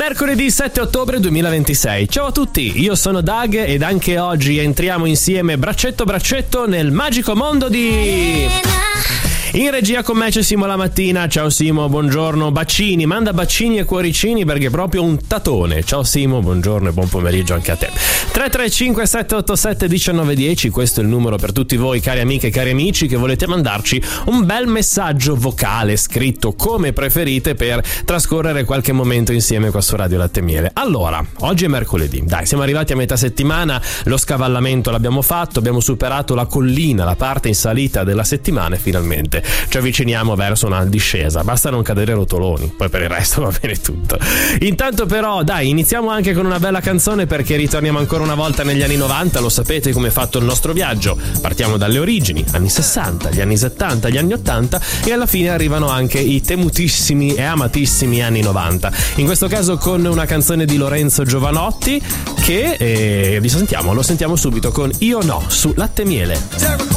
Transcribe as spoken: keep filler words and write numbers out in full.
Mercoledì sette ottobre duemilaventisei. Ciao a tutti, io sono Doug ed anche oggi entriamo insieme braccetto a braccetto nel magico mondo di... In regia con me c'è Simo La Mattina. Ciao Simo, buongiorno. Bacini, manda bacini e cuoricini perché è proprio un tatone. Ciao Simo, buongiorno e buon pomeriggio anche a te. tre tre cinque sette otto sette uno nove uno zero, questo è il numero per tutti voi cari amiche e cari amici che volete mandarci un bel messaggio vocale, scritto, come preferite, per trascorrere qualche momento insieme qua su Radio Latte e Miele. Allora, oggi è mercoledì, dai, siamo arrivati a metà settimana, lo scavallamento l'abbiamo fatto, abbiamo superato la collina, la parte in salita della settimana e finalmente ci avviciniamo verso una discesa. Basta non cadere rotoloni, poi per il resto va bene tutto. Intanto però dai, iniziamo anche con una bella canzone perché ritorniamo ancora una volta negli anni novanta. Lo sapete come è fatto il nostro viaggio, partiamo dalle origini, anni sessanta, gli anni settanta, gli anni ottanta e alla fine arrivano anche i temutissimi e amatissimi anni novanta. In questo caso con una canzone di Lorenzo Giovanotti che eh, vi sentiamo, lo sentiamo subito con Io No su Latte e Miele.